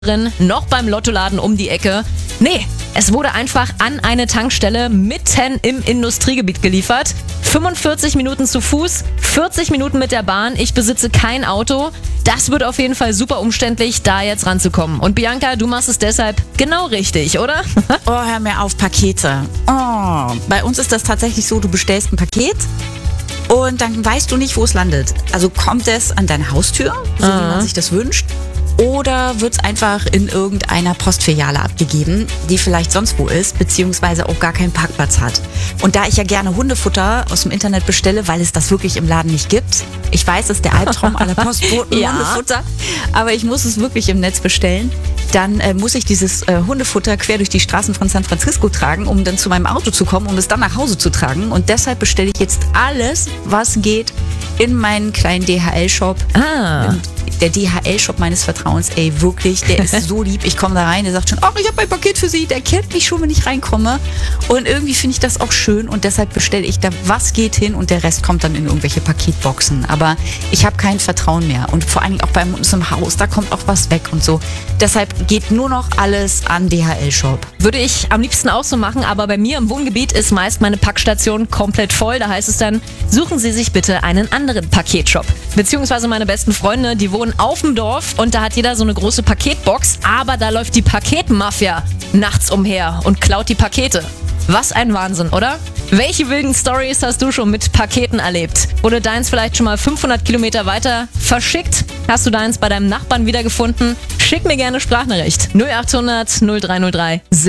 noch beim Lottoladen um die Ecke. Nee, es wurde einfach an eine Tankstelle mitten im Industriegebiet geliefert. 45 Minuten zu Fuß, 40 Minuten mit der Bahn. Ich besitze kein Auto. Das wird auf jeden Fall super umständlich, da jetzt ranzukommen. Und Bianca, du machst es deshalb genau richtig, oder? Oh, hör mir auf, Pakete. Oh, bei uns ist das tatsächlich so, du bestellst ein Paket und dann weißt du nicht, wo es landet. Also kommt es an deine Haustür, so wie man sich das wünscht, oder wird es einfach in irgendeiner Postfiliale abgegeben, die vielleicht sonst wo ist, beziehungsweise auch gar keinen Parkplatz hat. Und da ich ja gerne Hundefutter aus dem Internet bestelle, weil es das wirklich im Laden nicht gibt, ich weiß, es ist der Albtraum aller Postboten, Ja. Hundefutter, aber ich muss es wirklich im Netz bestellen. Dann muss ich dieses Hundefutter quer durch die Straßen von San Francisco tragen, um dann zu meinem Auto zu kommen, um es dann nach Hause zu tragen. Und deshalb bestelle ich jetzt alles, was geht, in meinen kleinen DHL-Shop. Der DHL-Shop meines Vertrauens, ey, wirklich, der ist so lieb. Ich komme da rein, der sagt schon, ach, ich habe ein Paket für Sie. Der kennt mich schon, wenn ich reinkomme. Und irgendwie finde ich das auch schön und deshalb bestelle ich da, was geht hin und der Rest kommt dann in irgendwelche Paketboxen. Aber ich habe kein Vertrauen mehr und vor allen Dingen auch bei uns im Haus, da kommt auch was weg und so. Deshalb geht nur noch alles an DHL-Shop. Würde ich am liebsten auch so machen, aber bei mir im Wohngebiet ist meist meine Packstation komplett voll. Da heißt es dann, suchen Sie sich bitte einen anderen Paketshop. Beziehungsweise meine besten Freunde, die wohnen auf dem Dorf und da hat jeder so eine große Paketbox, aber da läuft die Paketmafia nachts umher und klaut die Pakete. Was ein Wahnsinn, oder? Welche wilden Stories hast du schon mit Paketen erlebt? Wurde deins vielleicht schon mal 500 Kilometer weiter verschickt? Hast du deins bei deinem Nachbarn wiedergefunden? Schick mir gerne Sprachnachricht. 0800 0303